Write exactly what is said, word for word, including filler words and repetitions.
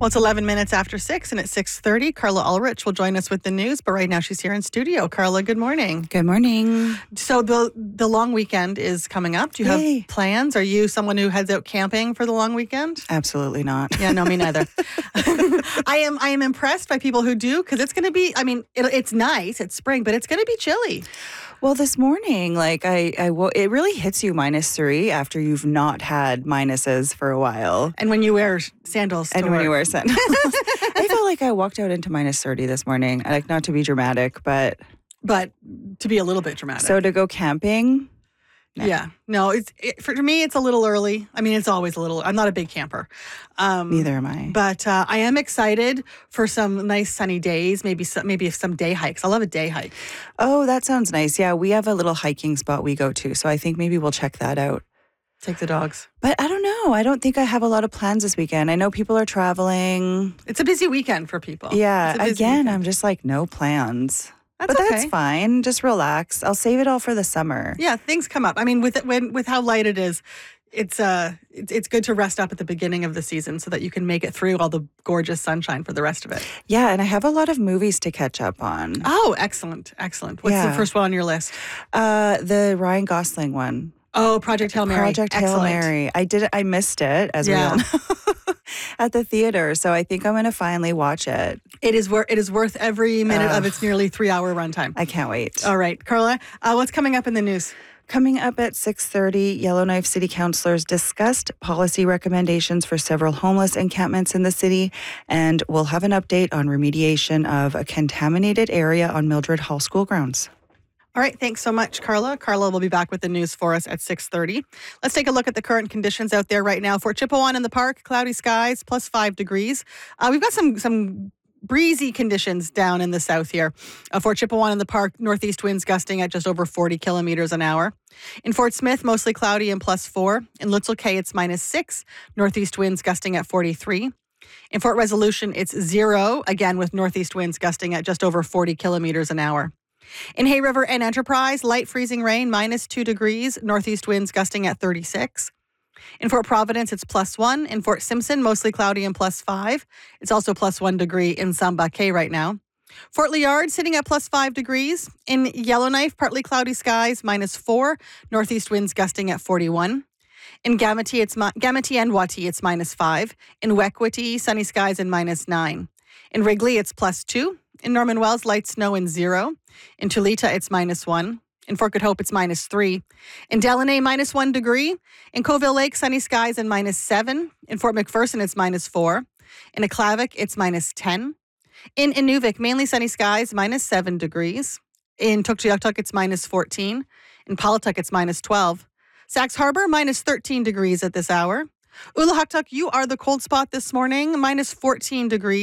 Well, it's eleven minutes after six, and at six thirty, Carla Ulrich will join us with the news. But right now, she's here in studio. Carla, good morning. Good morning. So the the long weekend is coming up. Do you Yay. have plans? Are you someone who heads out camping for the long weekend? Absolutely not. Yeah, no, me neither. I am I am impressed by people who do, because it's going to be, I mean, it, it's nice, it's spring, but it's going to be chilly. Well, this morning, like I, I, wo- it really hits you minus three after you've not had minuses for a while. And when you wear sandals to And when work. you wear sandals. I felt like I walked out into minus thirty this morning. Like, not to be dramatic, but. But to be a little bit dramatic. So to go camping. No. Yeah. No, it's it, for me, it's a little early. I mean, it's always a little, I'm not a big camper. Um, Neither am I. But uh, I am excited for some nice sunny days, maybe some, maybe some day hikes. I love a day hike. Oh, that sounds nice. Yeah, we have a little hiking spot we go to. So I think maybe we'll check that out. Take the dogs. But I don't know. I don't think I have a lot of plans this weekend. I know people are traveling. It's a busy weekend for people. Yeah. It's a busy Again, weekend. I'm just like, no plans. That's but okay. that's fine. Just relax. I'll save it all for the summer. Yeah, things come up. I mean, with it, when with how light it is, it's uh, it's, it's good to rest up at the beginning of the season so that you can make it through all the gorgeous sunshine for the rest of it. Yeah, and I have a lot of movies to catch up on. Oh, excellent, excellent. What's Yeah. the first one on your list? Uh, the Ryan Gosling one. Oh, Project Hail Mary. Project Hail Excellent. Mary. I did. I missed it, as Yeah. we all know, at the theater. So I think I'm going to finally watch it. It is worth it is worth every minute Ugh. of its nearly three hour runtime. I can't wait. All right, Carla, uh, what's coming up in the news? Coming up at six thirty, Yellowknife City Councilors discussed policy recommendations for several homeless encampments in the city, and we'll have an update on remediation of a contaminated area on Mildred Hall School grounds. All right, thanks so much, Carla. Carla will be back with the news for us at six thirty. Let's take a look at the current conditions out there right now. Fort Chipewyan in the park, cloudy skies, plus five degrees. Uh, we've got some some breezy conditions down in the south here. Uh, Fort Chipewyan in the park, northeast winds gusting at just over forty kilometers an hour. In Fort Smith, mostly cloudy and plus four. In Lutzel Cay, it's minus six, northeast winds gusting at forty-three. In Fort Resolution, it's zero, again with northeast winds gusting at just over forty kilometers an hour. In Hay River and Enterprise, light freezing rain, minus two degrees, northeast winds gusting at thirty-six. In Fort Providence, it's plus one. In Fort Simpson, mostly cloudy and plus five. It's also plus one degree in Samba Cay right now. Fort Liard sitting at plus five degrees. In Yellowknife, partly cloudy skies, minus four, northeast winds gusting at forty-one. In Gamity, it's mi- Gamity and Wati, it's minus five. In Wekwati, sunny skies and minus nine. In Wrigley, it's plus two. In Norman Wells, light snow and zero. In Tulita, it's minus one. In Fort Good Hope, it's minus three. In Delaney, minus one degree. In Coville Lake, sunny skies and minus seven. In Fort McPherson, it's minus four. In Aklavik, it's minus ten. In Inuvik, mainly sunny skies, minus seven degrees. In Tuktoyaktuk, it's minus fourteen. In Palatuk, it's minus twelve. Sax Harbor, minus thirteen degrees at this hour. Ulahaktuk, you are the cold spot this morning, minus fourteen degrees.